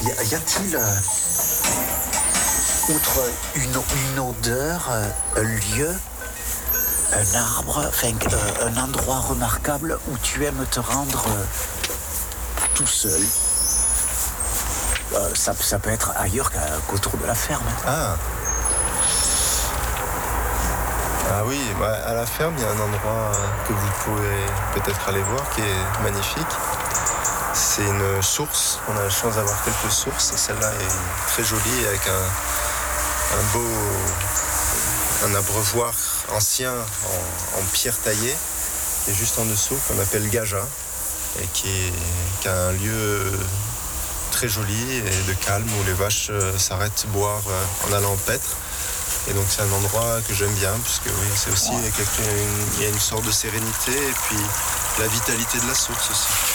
Y a-t-il, outre une odeur, un lieu, un arbre, enfin un endroit remarquable où tu aimes te rendre tout seul? Ça peut être ailleurs qu'autour de la ferme. Ah oui, à la ferme, il y a un endroit que vous pouvez peut-être aller voir qui est magnifique. C'est une source. On a la chance d'avoir quelques sources. Celle-là est très jolie avec un abreuvoir ancien en pierre taillée qui est juste en dessous, qu'on appelle Gaja, et qui a un lieu très joli et de calme où les vaches s'arrêtent boire en allant en paître. Et donc c'est un endroit que j'aime bien, puisque oui, c'est aussi il y a une sorte de sérénité et puis la vitalité de la source aussi.